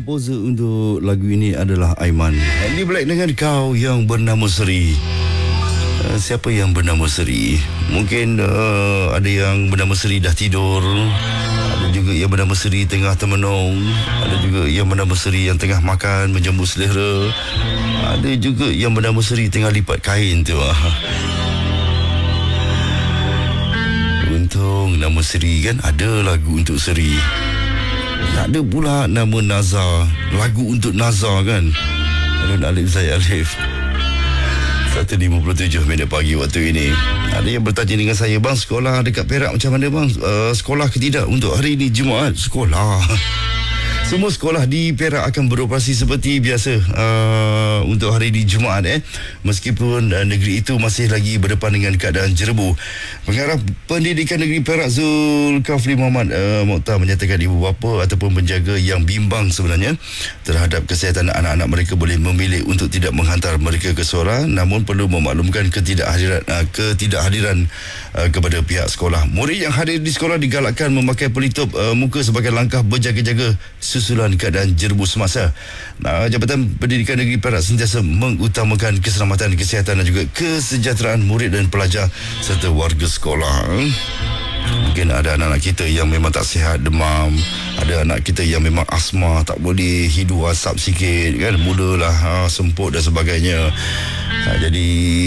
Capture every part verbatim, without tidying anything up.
Komposer untuk lagu ini adalah Aiman. Andy Black dengan Kau Yang Bernama Seri. Uh, siapa yang bernama Seri? Mungkin uh, ada yang bernama Seri dah tidur. Ada juga yang bernama Seri tengah termenung. Ada juga yang bernama Seri yang tengah makan menjemput selera. Ada juga yang bernama Seri tengah lipat kain tu. Untung nama Seri kan, ada lagu untuk Seri. Tak ada pula nama Nazar, lagu untuk Nazar kan. Alun Alif saya Alif. satu lima puluh tujuh minit pagi waktu ini. Ada yang bertanya dengan saya, bang, sekolah dekat Perak macam mana bang? Uh, sekolah ke tidak untuk hari ini Jumaat? Sekolah. Semua sekolah di Perak akan beroperasi seperti biasa uh, untuk hari di Jumaat eh. Meskipun uh, negeri itu masih lagi berdepan dengan keadaan jerebu. Pengarah Pendidikan Negeri Perak Zulkafli Muhammad uh, Mokhtar menyatakan ibu bapa ataupun penjaga yang bimbang sebenarnya terhadap kesihatan anak-anak mereka boleh memilih untuk tidak menghantar mereka ke sekolah, namun perlu memaklumkan ketidakhadiran uh, ketidakhadiran uh, kepada pihak sekolah. Murid yang hadir di sekolah digalakkan memakai pelitup uh, muka sebagai langkah berjaga-jaga susulan keadaan jerebu semasa. Nah, Jabatan Pendidikan Negeri Perak sentiasa mengutamakan keselamatan, kesihatan dan juga kesejahteraan murid dan pelajar serta warga sekolah. Mungkin ada anak-anak kita yang memang tak sihat, demam. Ada anak kita yang memang asma, tak boleh hidu asap sikit kan, mudahlah ha, semput dan sebagainya. Ha, jadi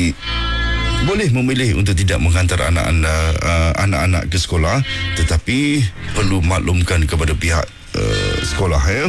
boleh memilih untuk tidak menghantar anak-anak uh, anak-anak ke sekolah, tetapi perlu maklumkan kepada pihak Uh, sekolah ya.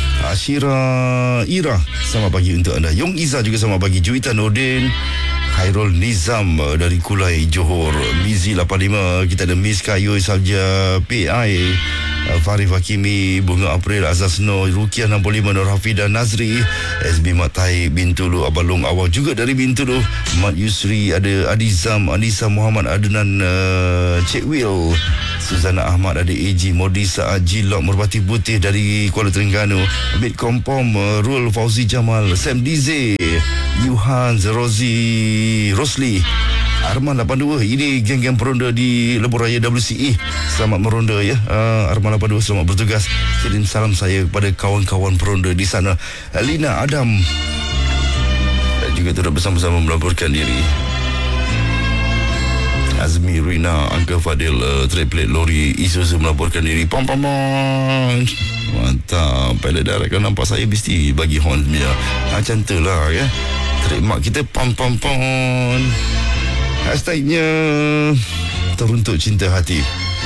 Ashira Ira, selamat pagi untuk anda. Yong Iza juga selamat pagi. Juwita Nordin, Khairul Nizam uh, dari Kulai Johor. Mizi lapan lima, kita ada Miss Kayu Salja P I, uh, Farif Hakimi, Bunga April, Azaz Noh, Rukiah enam puluh lima, Nur Hafidah Nazri, S B Matai Bintulu, Abalong Awal juga dari Bintulu, Mat Yusri, ada Adizam, Anissa Muhammad Adnan, uh, Cik Will, Suzana Ahmad, ada A G Modisa Ajilok, Merpati Putih dari Kuala Terengganu, Bit Kompom, uh, Rul Fauzi Jamal, Sam Dize, Yuhan, Rozi Rosli, Arman lapan dua. Ini geng-geng peronda di Lebuh Raya W C E. Selamat meronda ya. uh, Arman lapan dua selamat bertugas. Kirim salam saya kepada kawan-kawan peronda di sana. Lina Adam dan juga turut bersama-sama melaporkan diri. Azmi Rina, Uncle Fadil, uh, Triplet Lori Isuzu melaporkan diri. Pam pam pam. Mantap. Pilot darat kalau nampak saya mesti bagi horn dia. Macam tu lah ya. Trademark kita pam pam pam. Hashtagnya teruntuk cinta hati.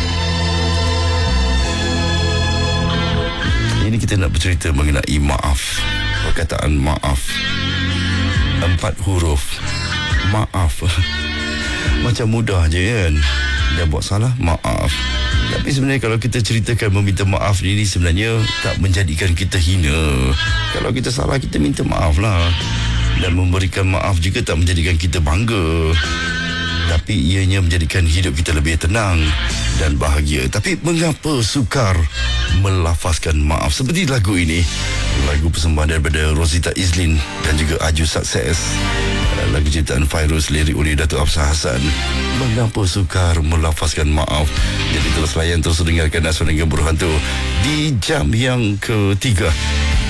Ini kita nak bercerita mengenai maaf. Perkataan maaf, empat huruf. Maaf. Macam mudah je kan. Dia buat salah, maaf. Tapi sebenarnya kalau kita ceritakan meminta maaf ini sebenarnya tak menjadikan kita hina. Kalau kita salah, kita minta maaf lah. Dan memberikan maaf juga tak menjadikan kita bangga, tapi ianya menjadikan hidup kita lebih tenang dan bahagia. Tapi mengapa sukar melafazkan maaf? Seperti lagu ini, lagu persembahan daripada Rosita Izlin dan juga Aju Sukses, lagu ciptaan Fairuz, lirik oleh Datuk Afsah Hassan. Mengapa sukar melafazkan maaf? Jadi terus layan, terus dengarkan Aswan dengan Buruhan tu di jam yang ketiga.